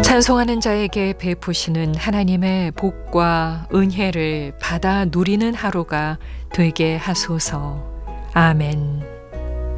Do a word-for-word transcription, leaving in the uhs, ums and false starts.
찬송하는 자에게 베푸시는 하나님의 복과 은혜를 받아 누리는 하루가 되게 하소서. 아멘.